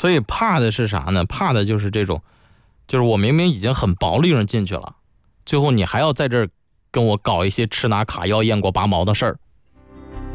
所以怕的是啥呢？怕的就是这种，就是我明明已经很薄利润进去了，最后你还要在这儿跟我搞一些吃拿卡要、验过拔毛的事儿。